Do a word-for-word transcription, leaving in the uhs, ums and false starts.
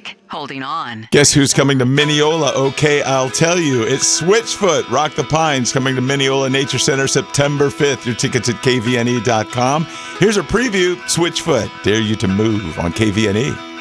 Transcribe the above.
music. Holding on. Guess who's coming to Mineola? Okay, I'll tell you. It's Switchfoot. Rock the Pines coming to Mineola Nature Center September fifth. Your tickets at K V N E dot com. Here's a preview. Switchfoot, dare you to move on K V N E.